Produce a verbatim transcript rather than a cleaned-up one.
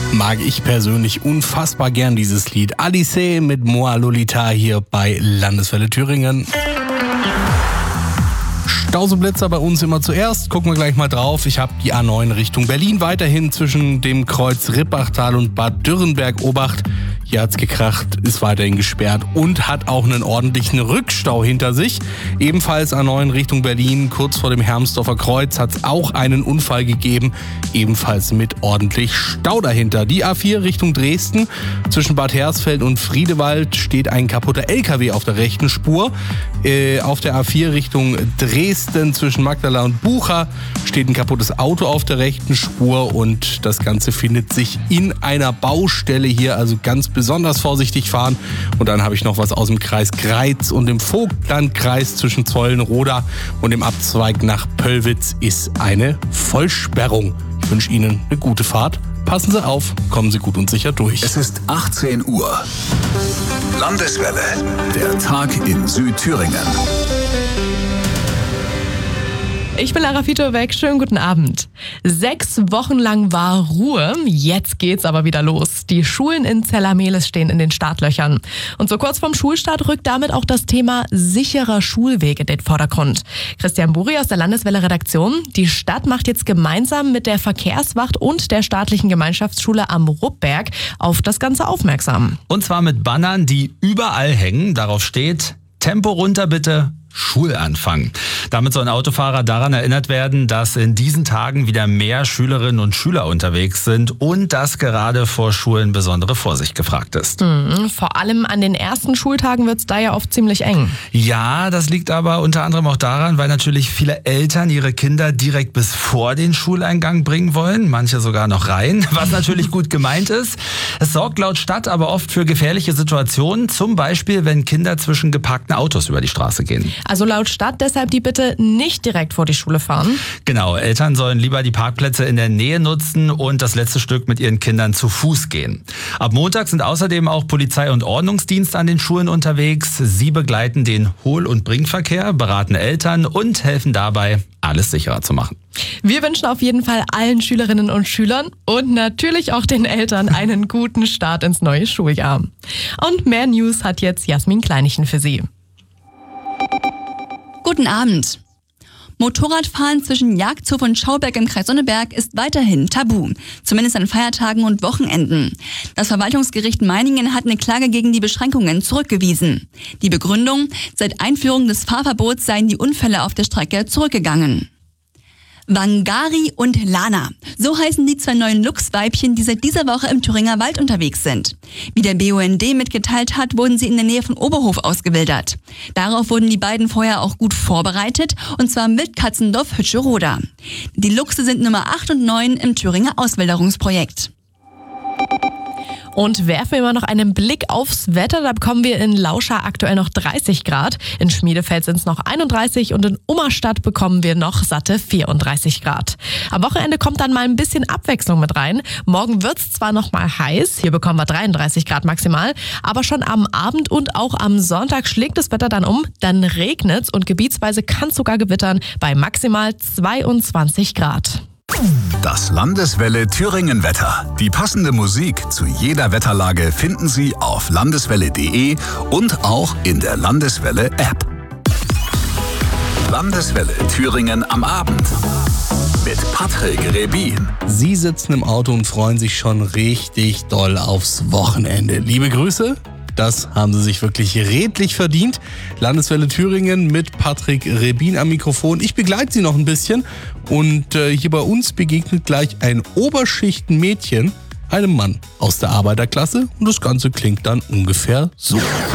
Mag ich persönlich unfassbar gern dieses Lied. Alice mit Moa Lolita hier bei Landeswelle Thüringen. Stauseblitzer bei uns immer zuerst. Gucken wir gleich mal drauf. Ich habe die A neun Richtung Berlin weiterhin zwischen dem Kreuz Rippachtal und Bad Dürrenberg-Obacht. Hier hat's gekracht, ist weiterhin gesperrt und hat auch einen ordentlichen Rückstau hinter sich. Ebenfalls A neun Richtung Berlin, kurz vor dem Hermsdorfer Kreuz, hat's auch einen Unfall gegeben. Ebenfalls mit ordentlich Stau dahinter. Die A vier Richtung Dresden, zwischen Bad Hersfeld und Friedewald steht ein kaputter L K W auf der rechten Spur. Äh, auf der A vier Richtung Dresden, zwischen Magdala und Bucha, steht ein kaputtes Auto auf der rechten Spur und das Ganze findet sich in einer Baustelle hier, also ganz besonders vorsichtig fahren. Und dann habe ich noch was aus dem Kreis Greiz und dem Vogtlandkreis zwischen Zollenroda und dem Abzweig nach Pöllwitz ist eine Vollsperrung. Ich wünsche Ihnen eine gute Fahrt. Passen Sie auf, kommen Sie gut und sicher durch. Es ist achtzehn Uhr. Landeswelle, der Tag in Südthüringen. Ich bin Lara Fitow-Beck, schönen guten Abend. Sechs Wochen lang war Ruhe, jetzt geht's aber wieder los. Die Schulen in Zella-Mehlis stehen in den Startlöchern. Und so kurz vorm Schulstart rückt damit auch das Thema sicherer Schulweg in den Vordergrund. Christian Buri aus der Landeswelle-Redaktion. Die Stadt macht jetzt gemeinsam mit der Verkehrswacht und der staatlichen Gemeinschaftsschule am Ruppberg auf das Ganze aufmerksam. Und zwar mit Bannern, die überall hängen. Darauf steht: Tempo runter bitte, Schulanfang. Damit sollen Autofahrer daran erinnert werden, dass in diesen Tagen wieder mehr Schülerinnen und Schüler unterwegs sind und dass gerade vor Schulen besondere Vorsicht gefragt ist. Mhm, vor allem an den ersten Schultagen wird es da ja oft ziemlich eng. Ja, das liegt aber unter anderem auch daran, weil natürlich viele Eltern ihre Kinder direkt bis vor den Schuleingang bringen wollen, manche sogar noch rein, was natürlich gut gemeint ist. Es sorgt laut Stadt aber oft für gefährliche Situationen, zum Beispiel wenn Kinder zwischen geparkten Autos über die Straße gehen. Also laut Stadt deshalb die Bitte nicht direkt vor die Schule fahren. Genau, Eltern sollen lieber die Parkplätze in der Nähe nutzen und das letzte Stück mit ihren Kindern zu Fuß gehen. Ab Montag sind außerdem auch Polizei und Ordnungsdienst an den Schulen unterwegs. Sie begleiten den Hohl- und Bringverkehr, beraten Eltern und helfen dabei, alles sicherer zu machen. Wir wünschen auf jeden Fall allen Schülerinnen und Schülern und natürlich auch den Eltern einen guten Start ins neue Schuljahr. Und mehr News hat jetzt Jasmin Kleinichen für Sie. Guten Abend. Motorradfahren zwischen Jagdhof und Schauberg im Kreis Sonneberg ist weiterhin tabu, zumindest an Feiertagen und Wochenenden. Das Verwaltungsgericht Meiningen hat eine Klage gegen die Beschränkungen zurückgewiesen. Die Begründung: Seit Einführung des Fahrverbots seien die Unfälle auf der Strecke zurückgegangen. Wangari und Lana. So heißen die zwei neuen Luchsweibchen, die seit dieser Woche im Thüringer Wald unterwegs sind. Wie der B U N D mitgeteilt hat, wurden sie in der Nähe von Oberhof ausgewildert. Darauf wurden die beiden vorher auch gut vorbereitet, und zwar im Wildkatzendorf Hütscheroda. Die Luchse sind Nummer acht und neun im Thüringer Auswilderungsprojekt. Und werfen wir mal noch einen Blick aufs Wetter. Da bekommen wir in Lauscha aktuell noch dreißig Grad. In Schmiedefeld sind es noch einunddreißig und in Ummerstadt bekommen wir noch satte vierunddreißig Grad. Am Wochenende kommt dann mal ein bisschen Abwechslung mit rein. Morgen wird es zwar noch mal heiß, hier bekommen wir dreiunddreißig Grad maximal, aber schon am Abend und auch am Sonntag schlägt das Wetter dann um. Dann regnet es und gebietsweise kann es sogar gewittern bei maximal zweiundzwanzig Grad. Das Landeswelle Thüringen Wetter. Die passende Musik zu jeder Wetterlage finden Sie auf landeswelle punkt de und auch in der Landeswelle App. Landeswelle Thüringen am Abend mit Patrick Rebin. Sie sitzen im Auto und freuen sich schon richtig doll aufs Wochenende. Liebe Grüße. Das haben Sie sich wirklich redlich verdient. Landeswelle Thüringen mit Patrick Rebin am Mikrofon. Ich begleite Sie noch ein bisschen und äh, hier bei uns begegnet gleich ein Oberschichtenmädchen einem Mann aus der Arbeiterklasse und das Ganze klingt dann ungefähr so.